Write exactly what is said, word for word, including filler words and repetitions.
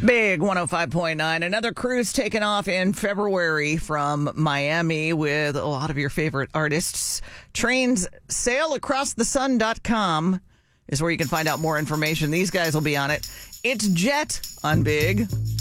Big one oh five point nine. Another cruise taken off in February from Miami with a lot of your favorite artists. Trains sail across the sun dot com is where you can find out more information. These guys will be on it. It's Jet on Big.